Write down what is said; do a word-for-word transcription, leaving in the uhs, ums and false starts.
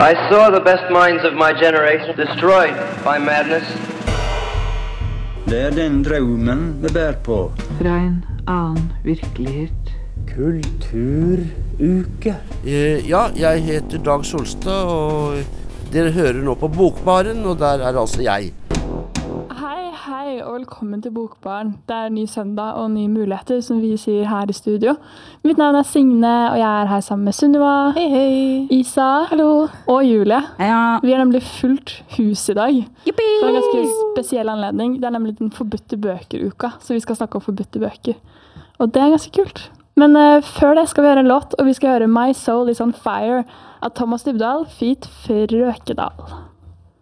I saw the best minds of my generation destroyed by madness. Det er den drømmen vi bærer på. Fra en annen virkelighet. Kulturuke. Eh, ja, jeg heter Dag Solstad, og dere hører nå på Bokbaren, og der er altså jeg. Hei, hei, og velkommen til Bokbaren. Det er ny søndag og nye muligheter, som vi sier her i studio. Mitt navn er Signe, og jeg er her sammen med Sunniva. Hei, hei. Isa. Hallo. Og Julie. Ja. Vi har nemlig fullt hus i dag. Jippi! For en ganske spesiell anledning. Det er nemlig den forbudte bøker-uka, så vi skal snakke om forbudte bøker. Og det er ganske kult. Men uh, før det skal vi høre en låt, og vi skal høre My Soul is on Fire av Thomas Dybdahl, feat. Frøkedal.